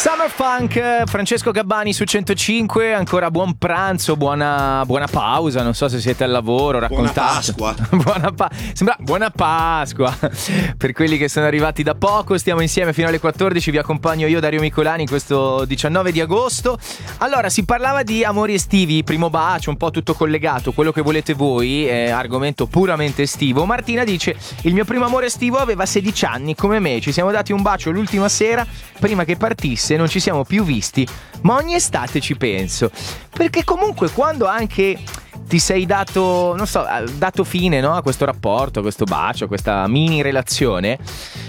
Summer Funk, Francesco Gabbani su 105, ancora buon pranzo, buona pausa, non so se siete al lavoro, raccontate. Buona Pasqua. Sembra buona Pasqua. Per quelli che sono arrivati da poco, stiamo insieme fino alle 14, vi accompagno io, Dario Micolani, questo 19 di agosto. Allora, si parlava di amori estivi, primo bacio, un po' tutto collegato, quello che volete voi, argomento puramente estivo. Martina dice: il mio primo amore estivo aveva 16 anni, come me, ci siamo dati un bacio l'ultima sera prima che partisse, non ci siamo più visti, ma ogni estate ci penso, perché comunque quando anche ti sei dato, non so, dato fine, no, a questo rapporto, a questo bacio, a questa mini relazione,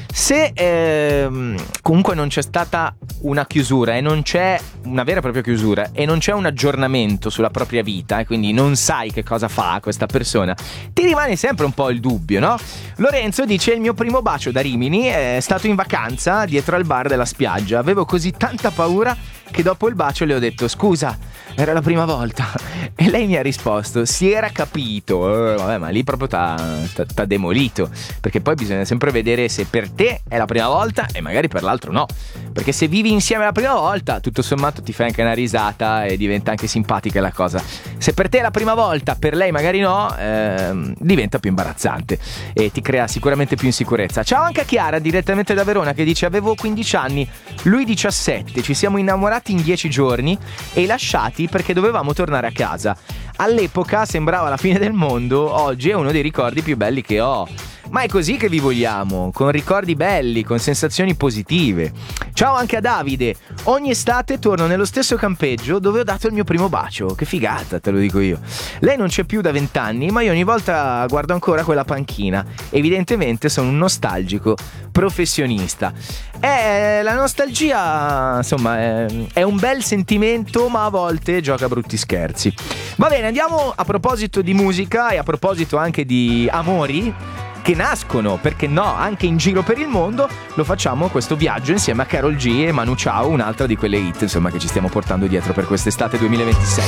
se comunque non c'è stata una chiusura e non c'è una vera e propria chiusura e non c'è un aggiornamento sulla propria vita e quindi non sai che cosa fa questa persona, ti rimane sempre un po' il dubbio, no? Lorenzo dice: il mio primo bacio da Rimini è stato in vacanza dietro al bar della spiaggia, avevo così tanta paura che dopo il bacio le ho detto: scusa, era la prima volta. E lei mi ha risposto: si era capito. Vabbè, ma lì proprio t'ha demolito, perché poi bisogna sempre vedere se per te è la prima volta e magari per l'altro no, perché se vivi insieme la prima volta tutto sommato ti fai anche una risata e diventa anche simpatica la cosa. Se per te è la prima volta, per lei magari no, diventa più imbarazzante e ti crea sicuramente più insicurezza. Ciao anche a Chiara direttamente da Verona che dice: avevo 15 anni, lui 17, ci siamo innamorati in 10 giorni e lasciati perché dovevamo tornare a casa. All'epoca sembrava la fine del mondo, oggi è uno dei ricordi più belli che ho. Ma è così che vi vogliamo, con ricordi belli, con sensazioni positive. Ciao anche a Davide: ogni estate torno nello stesso campeggio dove ho dato il mio primo bacio. Che figata, te lo dico io. Lei non c'è più da 20 anni, ma io ogni volta guardo ancora quella panchina. Evidentemente sono un nostalgico professionista. La nostalgia, insomma, è un bel sentimento, ma a volte gioca brutti scherzi. Va bene, andiamo a proposito di musica e a proposito anche di amori che nascono, perché no, anche in giro per il mondo. Lo facciamo questo viaggio insieme a Karol G e Manu Chao, un'altra di quelle hit, insomma, che ci stiamo portando dietro per quest'estate 2026.